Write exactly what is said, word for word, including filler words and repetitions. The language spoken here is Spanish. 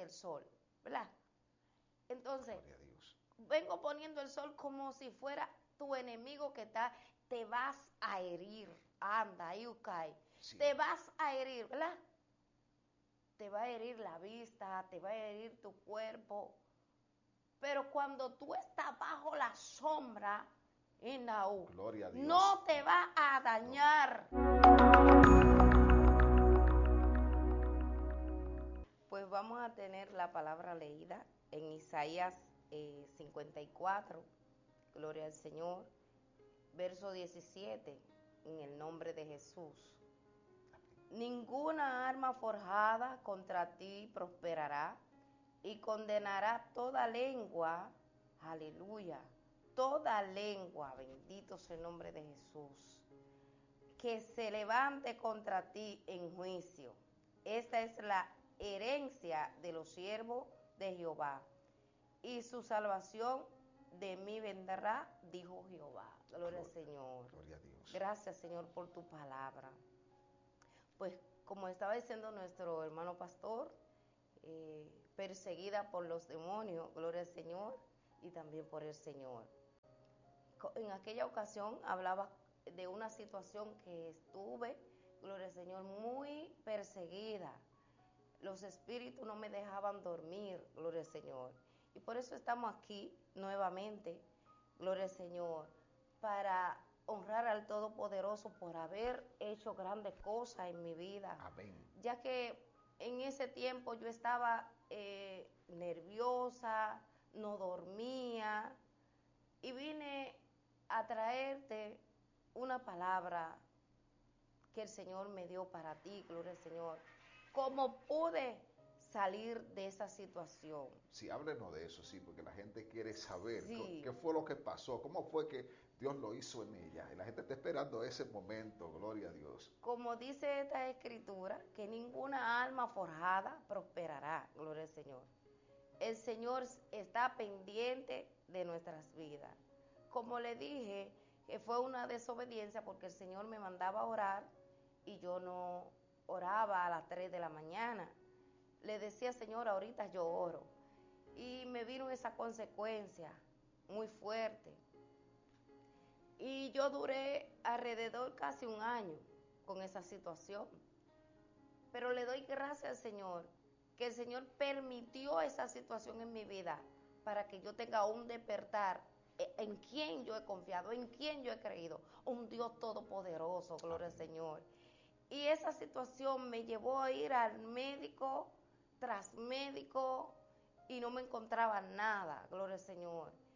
el sol, ¿verdad? Entonces, Gloria a Dios. vengo poniendo el sol como si fuera tu enemigo que está, te vas a herir, anda, yukai, Sí. te vas a herir, ¿verdad? Te va a herir la vista, te va a herir tu cuerpo, pero cuando tú estás bajo la sombra, Gloria a Dios. no te va a dañar. Pues vamos a tener la palabra leída en Isaías eh, cincuenta y cuatro, gloria al Señor, verso diecisiete, en el nombre de Jesús. Ninguna arma forjada contra ti prosperará, y condenará toda lengua, aleluya, toda lengua, bendito sea el nombre de Jesús, que se levante contra ti en juicio. Esta es la herencia de los siervos de Jehová, y su salvación de mí vendrá, dijo Jehová. Gloria al Señor. Gloria a Dios. Gracias, Señor, por tu palabra. Pues como estaba diciendo nuestro hermano pastor, eh, perseguida por los demonios, gloria al Señor, y también por el Señor. En aquella ocasión hablaba de una situación que estuve, gloria al Señor, muy perseguida. Los espíritus no me dejaban dormir, gloria al Señor. Y por eso estamos aquí nuevamente, gloria al Señor, para honrar al Todopoderoso por haber hecho grandes cosas en mi vida. Amén. Ya que en ese tiempo yo estaba eh, nerviosa, no dormía, y vine a traerte una palabra que el Señor me dio para ti, gloria al Señor. ¿Cómo pude salir de esa situación? Sí, háblenos de eso, sí, porque la gente quiere saber Sí. qué, qué fue lo que pasó, cómo fue que Dios lo hizo en ella. Y la gente está esperando ese momento, gloria a Dios. Como dice esta escritura, que ninguna alma forjada prosperará, gloria al Señor. El Señor está pendiente de nuestras vidas. Como le dije, que fue una desobediencia porque el Señor me mandaba a orar y yo no oraba a las tres de la mañana. Le decía, Señor, ahorita yo oro. Y me vino esa consecuencia muy fuerte. Y yo duré alrededor casi un año con esa situación. Pero le doy gracias al Señor, que el Señor permitió esa situación en mi vida para que yo tenga un despertar en quien yo he confiado, en quien yo he creído, un Dios todopoderoso, gloria al Señor. Y esa situación me llevó a ir al médico tras médico y no me encontraba nada, gloria al Señor.